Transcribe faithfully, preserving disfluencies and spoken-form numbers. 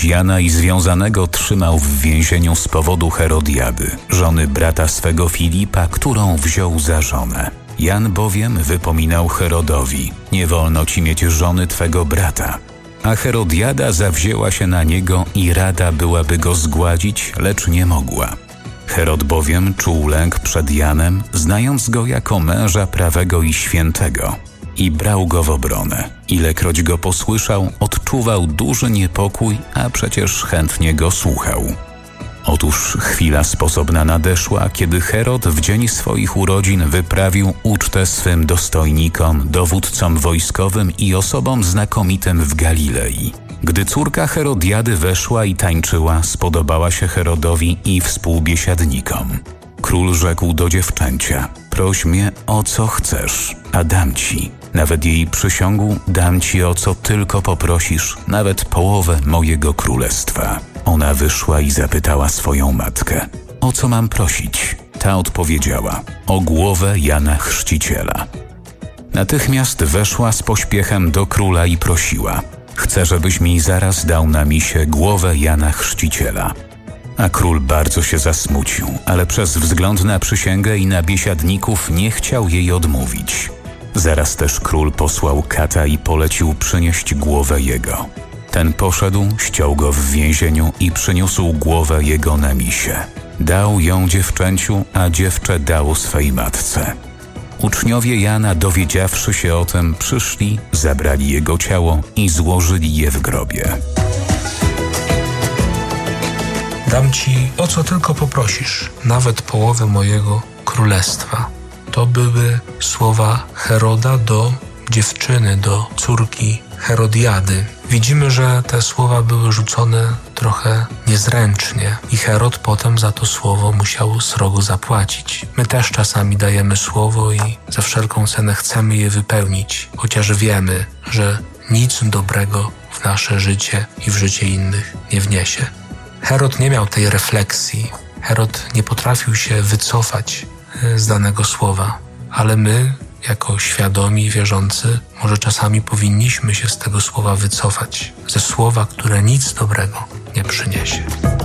Jana i związanego trzymał w więzieniu z powodu Herodiady, żony brata swego Filipa, którą wziął za żonę. Jan bowiem wypominał Herodowi: nie wolno ci mieć żony twego brata. A Herodiada zawzięła się na niego i rada byłaby go zgładzić, lecz nie mogła. Herod bowiem czuł lęk przed Janem, znając go jako męża prawego i świętego, i brał go w obronę. Ilekroć go posłyszał, odczuwał duży niepokój, a przecież chętnie go słuchał. Otóż chwila sposobna nadeszła, kiedy Herod w dzień swoich urodzin wyprawił ucztę swym dostojnikom, dowódcom wojskowym i osobom znakomitym w Galilei. Gdy córka Herodiady weszła i tańczyła, spodobała się Herodowi i współbiesiadnikom. Król rzekł do dziewczęcia: proś mnie o co chcesz, a dam ci. Nawet jej przysiągł: dam ci o co tylko poprosisz, nawet połowę mojego królestwa. Ona wyszła i zapytała swoją matkę: o co mam prosić? Ta odpowiedziała: o głowę Jana Chrzciciela. Natychmiast weszła z pośpiechem do króla i prosiła: chcę, żebyś mi zaraz dał na misie głowę Jana Chrzciciela. A król bardzo się zasmucił, ale przez wzgląd na przysięgę i na biesiadników nie chciał jej odmówić. Zaraz też król posłał kata i polecił przynieść głowę jego. Ten poszedł, ściął go w więzieniu i przyniósł głowę jego na misie. Dał ją dziewczęciu, a dziewczę dało swej matce. Uczniowie Jana, dowiedziawszy się o tym, przyszli, zabrali jego ciało i złożyli je w grobie. Dam ci o co tylko poprosisz, nawet połowę mojego królestwa. To były słowa Heroda do dziewczyny, do córki Herodiady. Widzimy, że te słowa były rzucone trochę niezręcznie i Herod potem za to słowo musiał srogo zapłacić. My też czasami dajemy słowo i za wszelką cenę chcemy je wypełnić, chociaż wiemy, że nic dobrego w nasze życie i w życie innych nie wniesie. Herod nie miał tej refleksji. Herod nie potrafił się wycofać z danego słowa, ale my, jako świadomi wierzący, może czasami powinniśmy się z tego słowa wycofać, ze słowa, które nic dobrego nie przyniesie.